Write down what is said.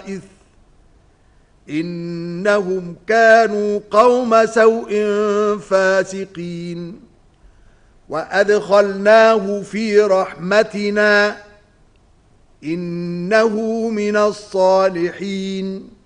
الطائف إنهم كانوا قوم سوء فاسقين وأدخلناه في رحمتنا إنه من الصالحين